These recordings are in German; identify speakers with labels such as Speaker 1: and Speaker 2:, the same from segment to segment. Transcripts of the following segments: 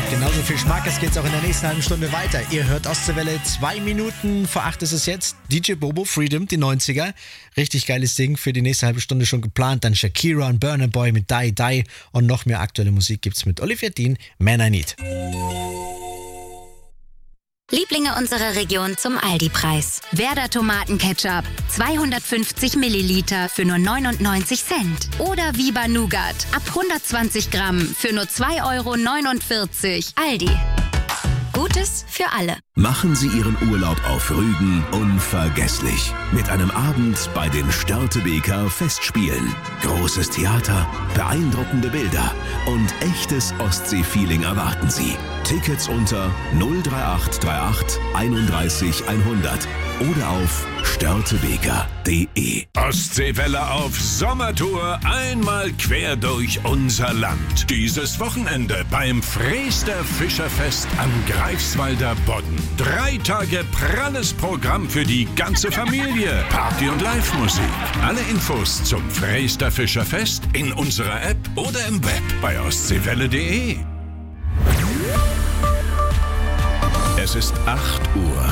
Speaker 1: Genauso viel Schmackes geht's auch in der nächsten halben Stunde weiter. Ihr hört Ostseewelle, 2 Minuten vor 8 ist es jetzt. DJ Bobo, Freedom, die 90er. Richtig geiles Ding für die nächste halbe Stunde schon geplant. Dann Shakira und Burna Boy mit Die Die. Und noch mehr aktuelle Musik gibt's mit Olivia Dean, Man I Need.
Speaker 2: Lieblinge unserer Region zum Aldi-Preis. Werder Tomatenketchup, 250 Milliliter für nur 99 Cent. Oder Viva Nougat, ab 120 Gramm für nur 2,49 €. Aldi. Gutes für alle.
Speaker 3: Machen Sie Ihren Urlaub auf Rügen unvergesslich. Mit einem Abend bei den Störtebeker Festspielen. Großes Theater, beeindruckende Bilder und echtes Ostsee-Feeling erwarten Sie. Tickets unter 03838 31 100 oder auf störtebeker.de.
Speaker 4: Ostseewelle auf Sommertour, einmal quer durch unser Land. Dieses Wochenende beim Freester Fischerfest am Greifswalder Bodden. 3 Tage pralles Programm für die ganze Familie. Party und Live-Musik. Alle Infos zum Freester Fischerfest in unserer App oder im Web bei ostseewelle.de. Es ist 8 Uhr.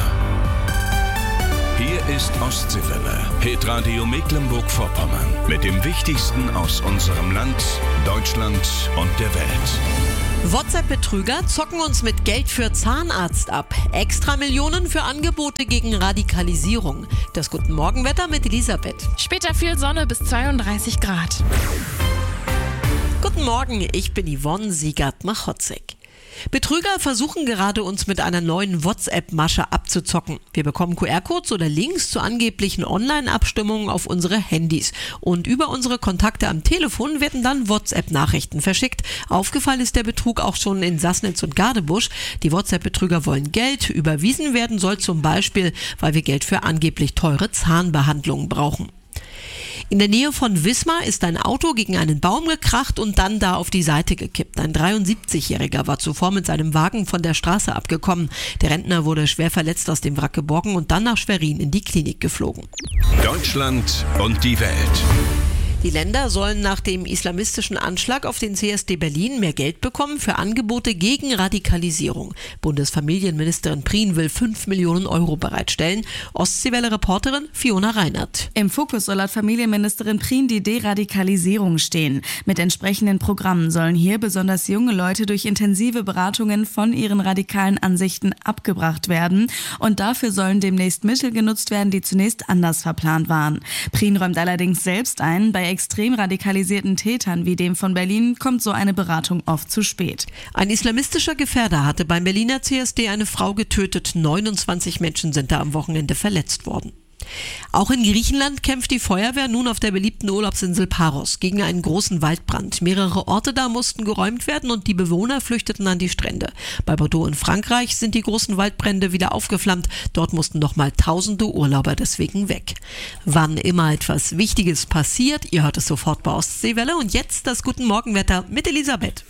Speaker 4: Hier ist Ostseewelle, Hitradio Mecklenburg-Vorpommern. Mit dem Wichtigsten aus unserem Land, Deutschland und der Welt.
Speaker 5: WhatsApp-Betrüger zocken uns mit Geld für Zahnarzt ab. Extra Millionen für Angebote gegen Radikalisierung. Das Guten Morgenwetter mit Elisabeth.
Speaker 6: Später viel Sonne bis 32 Grad.
Speaker 5: Guten Morgen, ich bin Yvonne Siegert-Machotzek. Betrüger versuchen gerade, uns mit einer neuen WhatsApp-Masche abzuzocken. Wir bekommen QR-Codes oder Links zu angeblichen Online-Abstimmungen auf unsere Handys. Und über unsere Kontakte am Telefon werden dann WhatsApp-Nachrichten verschickt. Aufgefallen ist der Betrug auch schon in Sassnitz und Gadebusch. Die WhatsApp-Betrüger wollen Geld. Überwiesen werden soll zum Beispiel, weil wir Geld für angeblich teure Zahnbehandlungen brauchen. In der Nähe von Wismar ist ein Auto gegen einen Baum gekracht und dann da auf die Seite gekippt. Ein 73-Jähriger war zuvor mit seinem Wagen von der Straße abgekommen. Der Rentner wurde schwer verletzt aus dem Wrack geborgen und dann nach Schwerin in die Klinik geflogen.
Speaker 4: Deutschland und die Welt.
Speaker 5: Die Länder sollen nach dem islamistischen Anschlag auf den CSD Berlin mehr Geld bekommen für Angebote gegen Radikalisierung. Bundesfamilienministerin Prien will 5 Millionen € bereitstellen. Ostseewelle-Reporterin Fiona Reinert.
Speaker 7: Im Fokus soll laut Familienministerin Prien die Deradikalisierung stehen. Mit entsprechenden Programmen sollen hier besonders junge Leute durch intensive Beratungen von ihren radikalen Ansichten abgebracht werden. Und dafür sollen demnächst Mittel genutzt werden, die zunächst anders verplant waren. Prien räumt allerdings selbst ein, bei extrem radikalisierten Tätern wie dem von Berlin kommt so eine Beratung oft zu spät.
Speaker 5: Ein islamistischer Gefährder hatte beim Berliner CSD eine Frau getötet. 29 Menschen sind da am Wochenende verletzt worden. Auch in Griechenland kämpft die Feuerwehr nun auf der beliebten Urlaubsinsel Paros gegen einen großen Waldbrand. Mehrere Orte da mussten geräumt werden und die Bewohner flüchteten an die Strände. Bei Bordeaux in Frankreich sind die großen Waldbrände wieder aufgeflammt. Dort mussten nochmal tausende Urlauber deswegen weg. Wann immer etwas Wichtiges passiert, ihr hört es sofort bei Ostseewelle. Und jetzt das Guten Morgenwetter mit Elisabeth.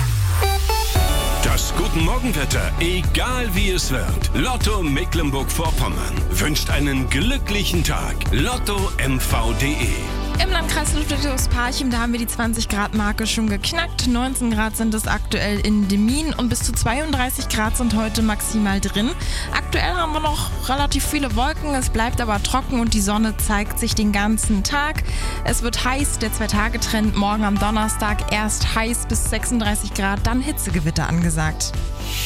Speaker 4: Das Guten Morgenwetter, egal wie es wird. Lotto Mecklenburg-Vorpommern wünscht einen glücklichen Tag. LottoMV.de.
Speaker 6: Im Landkreis Ludwigsparchim, da haben wir die 20-Grad-Marke schon geknackt. 19 Grad sind es aktuell in Demmin und bis zu 32 Grad sind heute maximal drin. Aktuell haben wir noch relativ viele Wolken, es bleibt aber trocken und die Sonne zeigt sich den ganzen Tag. Es wird heiß, der 2-Tage-Trend morgen am Donnerstag erst heiß bis 36 Grad, dann Hitzegewitter angesagt.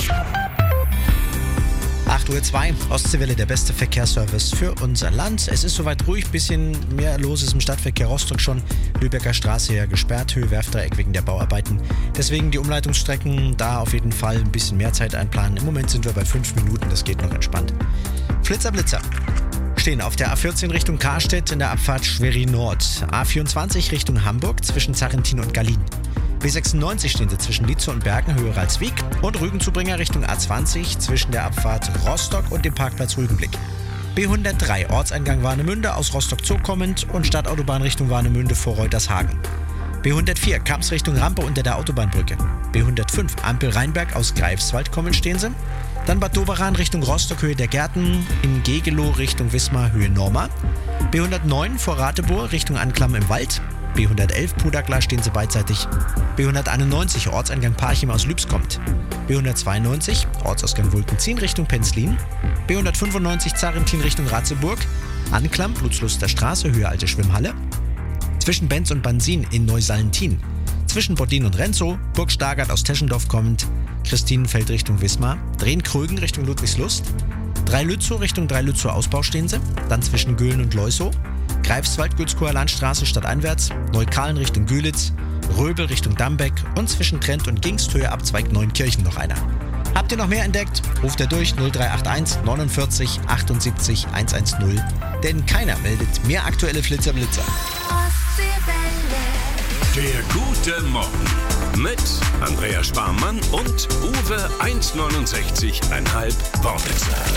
Speaker 1: 8:02 Uhr, Ostseewelle, der beste Verkehrsservice für unser Land. Es ist soweit ruhig, bisschen mehr los ist im Stadtverkehr. Rostock schon, Lübecker Straße ja gesperrt, Höhe Werftdreieck wegen der Bauarbeiten. Deswegen die Umleitungsstrecken, da auf jeden Fall ein bisschen mehr Zeit einplanen. Im Moment sind wir bei 5 Minuten, das geht noch entspannt. Blitzer. Stehen auf der A14 Richtung Karstedt in der Abfahrt Schwerin Nord. A24 Richtung Hamburg zwischen Zarrentin und Gallien. B96 stehen sie zwischen Lietzow und Bergen, Höhe Ralswiek. Und Rügenzubringer Richtung A20 zwischen der Abfahrt Rostock und dem Parkplatz Rügenblick. B103 Ortseingang Warnemünde aus Rostock Zoo kommend und Stadtautobahn Richtung Warnemünde vor Reutershagen. B104 Kamps Richtung Rampe unter der Autobahnbrücke. B105 Ampel Rheinberg aus Greifswald kommend stehen sie. Dann Bad Doberan Richtung Rostock, Höhe der Gärten. In Gegelow Richtung Wismar, Höhe Norma. B109 vor Ratebohr Richtung Anklam im Wald. B111 Pudagla stehen Sie beidseitig. B191 Ortseingang Parchim aus Lübs kommt. B192 Ortsausgang Wulkenzien Richtung Penzlin. B195 Zarentin Richtung Ratzeburg. Anklamp Lutzluster Straße, Höhe Alte Schwimmhalle. Zwischen Benz und Bansin in Neusallentin. Zwischen Bodin und Renzow, Burg Stargard aus Teschendorf kommend. Christinenfeld Richtung Wismar. Drehen-Krögen Richtung Ludwigslust. Dreilützow Richtung Dreilützow Ausbau stehen Sie. Dann zwischen Göhlen und Leusow. Greifswald Gützkower Landstraße stadteinwärts. Neukalen Richtung Gülitz. Röbel Richtung Dambeck. Und zwischen Trent und Gingsthöhe Abzweig Neunkirchen noch einer. Habt ihr noch mehr entdeckt? Ruft er durch 0381 49 78 110. Denn keiner meldet mehr aktuelle Flitzer-Blitzer.
Speaker 4: Der gute Morgen mit Andrea Sparmann und Uwe 1,69,5 Wortwitzer.